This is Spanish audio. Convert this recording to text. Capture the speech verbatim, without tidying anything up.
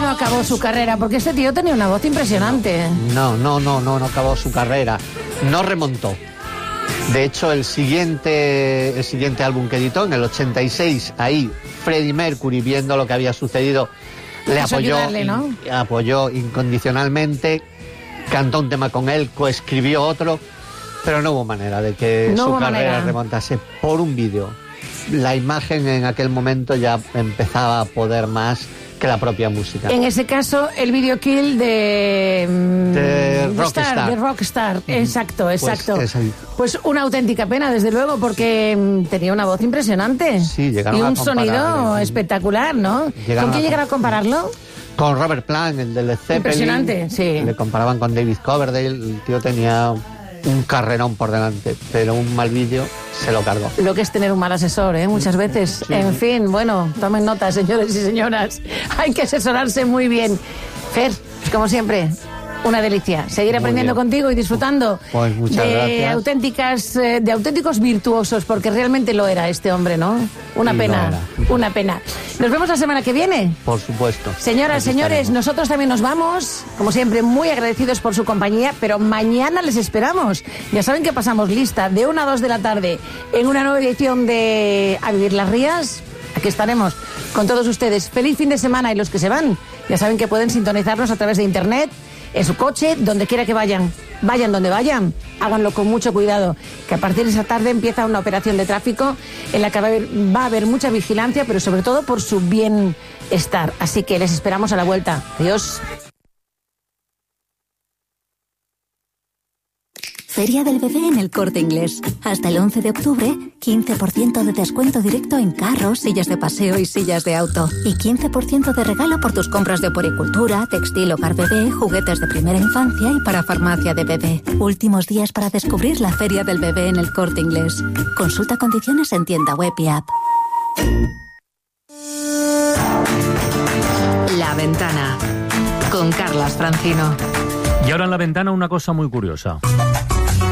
no acabó su carrera? Porque este tío tenía una voz impresionante. No, no, no, no, no acabó su carrera. No remontó. De hecho, el siguiente, el siguiente álbum que editó, en el ochenta y seis, ahí Freddie Mercury, viendo lo que había sucedido, le apoyó, ayudarle, ¿no? in, apoyó incondicionalmente, cantó un tema con él, coescribió otro, pero no hubo manera de que no su hubo carrera manera. remontase por un vídeo. La imagen en aquel momento ya empezaba a poder más que la propia música. En ese caso, el video kill de... De de Rockstar. Star, de Rockstar, uh-huh. exacto, exacto. Pues, pues una auténtica pena, desde luego, porque mm, tenía una voz impresionante. Sí, llegaron y un a comparar, sonido ¿eh? espectacular, ¿no? Llegaron ¿Con quién a... llegaron a compararlo? Con Robert Plant, el de Led Zeppelin. Impresionante, sí. Le comparaban con David Coverdale. El tío tenía un carrerón por delante, pero un mal vídeo se lo cargó. Lo que es tener un mal asesor, ¿eh? Muchas veces. Sí. En fin, bueno, tomen nota, señores y señoras. Hay que asesorarse muy bien. Fer, pues como siempre, una delicia. Seguir aprendiendo contigo y disfrutando pues muchas de gracias. auténticas, de auténticos virtuosos, porque realmente lo era este hombre, ¿no? Una Sí, pena, una pena. Nos vemos la semana que viene. Por supuesto. Señoras, Aquí señores, estaremos. nosotros también nos vamos, como siempre, muy agradecidos por su compañía, pero mañana les esperamos. Ya saben que pasamos lista de una a dos de la tarde en una nueva edición de A Vivir las Rías. Aquí estaremos con todos ustedes. Feliz fin de semana, y los que se van, ya saben que pueden sintonizarnos a través de internet, en su coche, donde quiera que vayan. Vayan donde vayan, háganlo con mucho cuidado, que a partir de esa tarde empieza una operación de tráfico en la que va a haber, va a haber mucha vigilancia, pero sobre todo por su bienestar. Así que les esperamos a la vuelta. Adiós. Feria del Bebé en El Corte Inglés. Hasta el once de octubre, quince por ciento de descuento directo en carros, sillas de paseo y sillas de auto. Y quince por ciento de regalo por tus compras de puericultura, textil, hogar bebé, juguetes de primera infancia y para farmacia de bebé. Últimos días para descubrir la Feria del Bebé en El Corte Inglés. Consulta condiciones en tienda web y app. La Ventana, con Carlas Francino. Y ahora en La Ventana una cosa muy curiosa.